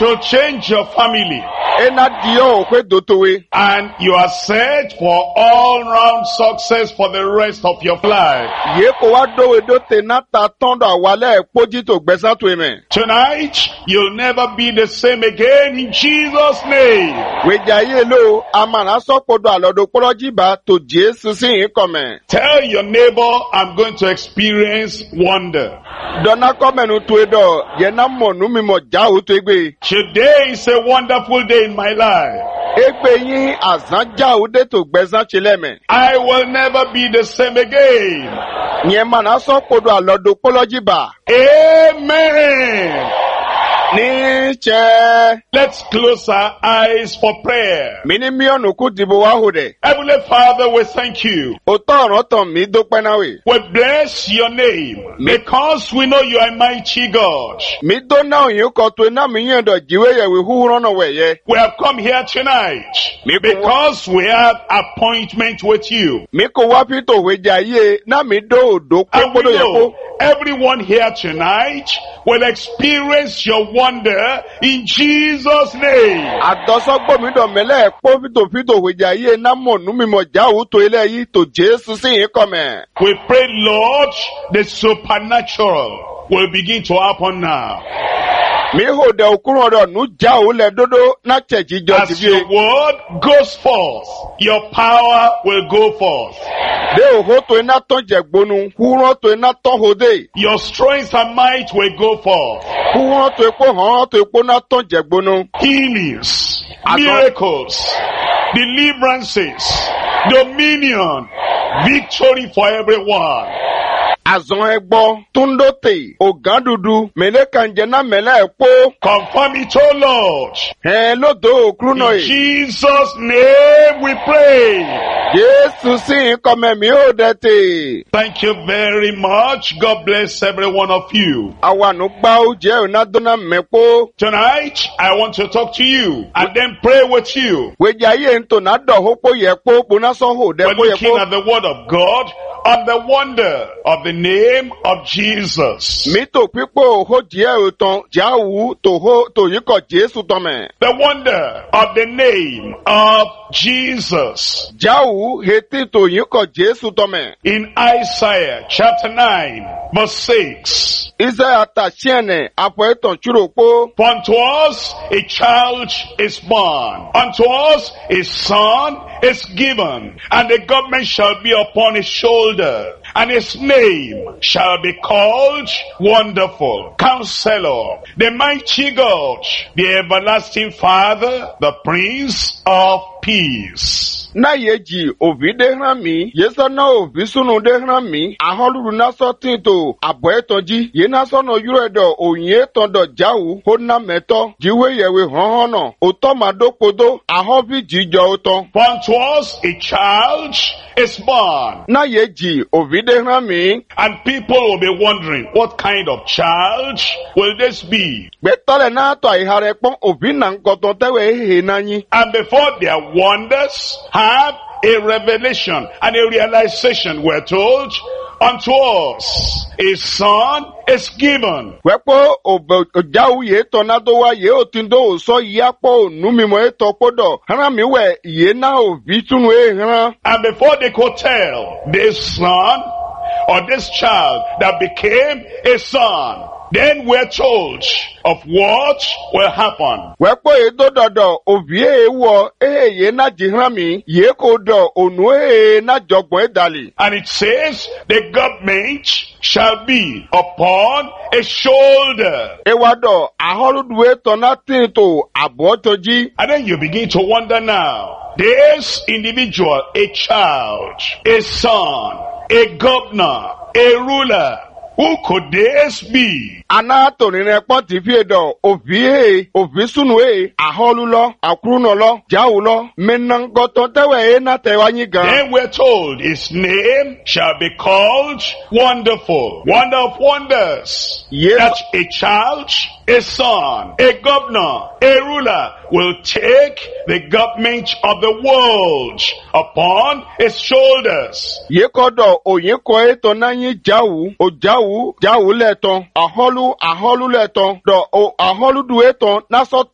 to change your family. Ena dio okwe dotowe. And you are set for all-round success for the rest of your life. Ye ko wa dowe dote na ta tondo awale poji to gbesa to eme. Tonight, you'll never be the same again in Jesus' name. Weja ye lo amana so podo alodo poloji ba to Jesu sin come. Tell your neighbor, I'm going to experience wonder. Dona come no to edo ye na mo nu mi mo ja o to egbe. Today is a wonderful day in my life. Egbe yin azan ja o de to gbesa chileme. I will never be the same again. Nye mana so podo alodo poloji ba. Amen. Niche. Let's close our eyes for prayer. Minimionu ku dibo wa hode. Heavenly Father, we thank you. Otoran ton mi dope na we. We bless your name because we know you are a mighty God. Mi do na yin ko to na mi yin do jiwe ye we hu ron we ye. We have come here tonight because we have appointment with you. Mi ko wa pi to we jaye na mi do odo And we podo ye ko. know everyone here tonight will experience your wonder in Jesus' name. Adosogbo mi do mele po fito we jaye na mo nu mi mo ja o to ile yi to Jesu sin come. We pray, Lord, the supernatural will begin to happen now. Mi ho de okun ro nu ja o le dodo na cheji jo As your ti. word goes forth, your power will go forth. De o ho to ina ton jegbonu, hu ron to ina ton hode. Your strength and might will go forth. Hu ron to epo han to epo na ton jegbonu. Healings, miracles, deliverances, dominion, victory for everyone. Azon egbo tundote ogandudu mele kanje na mele epo. Confirm it, O Lord. Lodo okruno In e. Jesus' name we pray. Jesu sin come mi o dete. Thank you very much. God bless every one of you. Awanu gba o je ona dona mepo. Tonight, I want to talk to you and then pray with you. Weja ye nto na do hopo ye po bona so ho de We're po ye looking po. at the word of God on the wonder of the name of Jesus. Mi to pipo ho je oton jawu to ho to yiko Jesu tome. The wonder of the name of Jesus. Jawu heti to yiko Jesu tome. In Isaiah chapter 9 verse 6. Isaiah ta chiene apo eton churopo. For unto us a child is born, unto us a son is given, and the government shall be upon his shoulder, and his name shall be called Wonderful, Counselor, the Mighty God, the Everlasting Father, the Prince of Peace. Na yeji ovi de hran mi, yeso na ovi sunu de hran mi, aholuru na so tinto abo etonji, ye na so no yuro do onye ton do jawu, ho na meto, jiwe yewe hohono, oto madokodo, ahobi jijo oton. For unto us a child is born. Na yeji ovi de hran mi, And people will be wondering, what kind of child will this be? betole na to ihare pon ovi na nkoton tewe he nanyi. And before their wonders have a revelation and a realization, we're told, unto us a son is given. Wepo ojawu ye tonado wa ye otindo so yapo numimo eto podo. Hana mi we ye na ovi sunu hana. And before they could tell this son or this child that became a son, then we're told of what will happen. Wepo edo dodo ovie ewo ye na jihrami ye kodo onu na jogbon edali. And it says the government shall be upon a shoulder. Ewado aholuduwe tonatin to abotoji. And then you begin to wonder now, this individual, a child, a son, a governor, a ruler, who could this be? Anato ni report fi edo ovi sunu aholulo akrunolo jawulo menangoto tewe na tewanyi gan. Then we're told his name shall be called Wonderful, Wonder of Wonders. Yes. That a child, a son, a governor, a ruler will take the government of the world upon his shoulders. Yekodo oyeko eto nanyi jawu leton aholu leton do aholu du eton naso